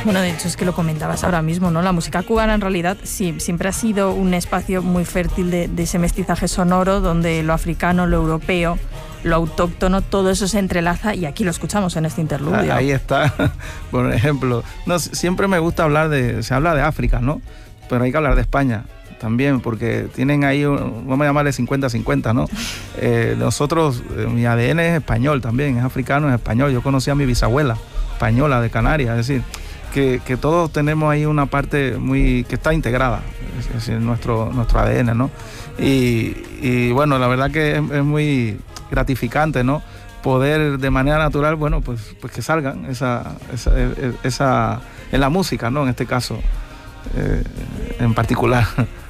Bueno, de hecho es que lo comentabas ahora mismo, ¿no? La música cubana en realidad sí, siempre ha sido un espacio muy fértil de ese mestizaje sonoro donde lo africano, lo europeo, lo autóctono, todo eso se entrelaza y aquí lo escuchamos en este interludio. Ahí está, por ejemplo. No, siempre me gusta se habla de África, ¿no? Pero hay que hablar de España también, porque tienen ahí, vamos a llamarle 50-50, ¿no? Nosotros, mi ADN es español también, es africano, es español. Yo conocí a mi bisabuela española de Canarias, es decir, que todos tenemos ahí una parte que está integrada, es decir, nuestro ADN, ¿no? Y bueno, la verdad que es muy gratificante, ¿no? Poder de manera natural, bueno, pues que salgan esa en la música, ¿no? En este caso, en particular.